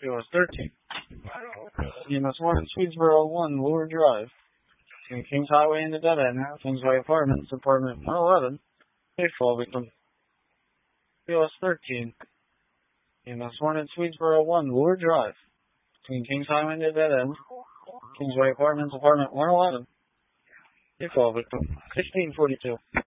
POS 13. EMS 1 in Swedesboro 1, Lure Drive. Between Kings Highway and the Dead End, Kingsway Apartments, Apartment 111. Fall victim. POS 13. EMS 1 in Swedesboro 1, Lure Drive. Between Kings Highway and the Dead End, Kingsway Apartments, Apartment 111. Fall victim. 1642.